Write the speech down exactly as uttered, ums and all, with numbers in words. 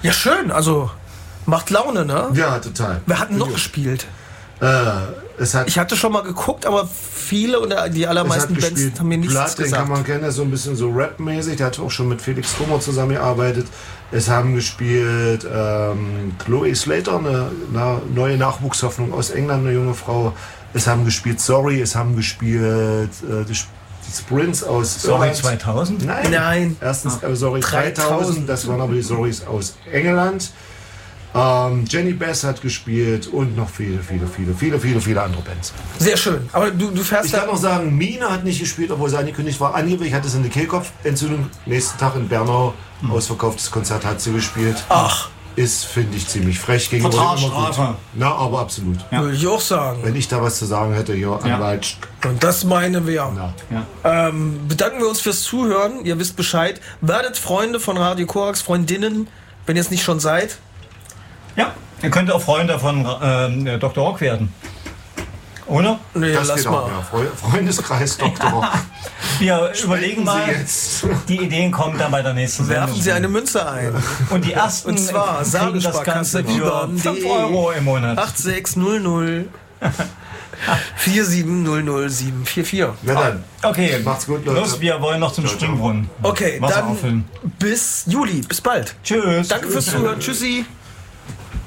Ja, schön. Also, macht Laune, ne? Ja, total. Wir hatten noch gespielt. Äh, es hat, ich hatte schon mal geguckt, aber viele oder die allermeisten Bands gespielt. haben mir nichts Blood, gesagt. Den kann man kennen, der ist so ein bisschen so Rap-mäßig. Der hat auch schon mit Felix Kummer zusammengearbeitet. Es haben gespielt ähm, Chloe Slater, eine, eine neue Nachwuchshoffnung aus England, eine junge Frau. Es haben gespielt Sorry, es haben gespielt äh, die, die Sprints aus Sorry Irland. zweitausend? Nein. Nein. Erstens äh, Sorry dreitausend, das waren aber die Sorrys aus England. Ähm, Jenny Bass hat gespielt und noch viele, viele, viele, viele, viele, viele andere Bands. Sehr schön. Aber du, du fährst Ich kann noch sagen, Mine hat nicht gespielt, obwohl sie angekündigt war. Angeblich hatte sie eine Kehlkopfentzündung. Nächsten Tag in Bernau, hm. ausverkauftes Konzert, hat sie gespielt. Ach. Ist, finde ich, ziemlich frech gegenüber. Vertragsstrafe. Na, aber absolut. Ja. Würde ich auch sagen. Wenn ich da was zu sagen hätte, ja, ja. Anwalt. Und das meinen wir. Ja. Ja. Ähm, bedanken wir uns fürs Zuhören. Ihr wisst Bescheid. Werdet Freunde von Radio Korax, Freundinnen, wenn ihr es nicht schon seid. Ja, ihr könnt auch Freunde von ähm, Doktor Rock werden. Oder? Nee, das lass geht mal. Auch, ja. Freundeskreis Doktor Rock. Wir überlegen mal, jetzt. Die Ideen kommen dann bei der nächsten Sendung. Werfen Sie eine Münze ein. Und die ersten Und zwar kriegen das Ganze für fünf Euro im Monat. acht sechs null null vier sieben null null sieben vier vier. Na dann. Okay, macht's gut, Leute. Los, wir wollen noch zum Ciao, ciao. Springbrunnen. Okay, Wasser dann auffüllen. Bis Juli. Bis bald. Tschüss. Danke fürs Zuhören. Tschüssi.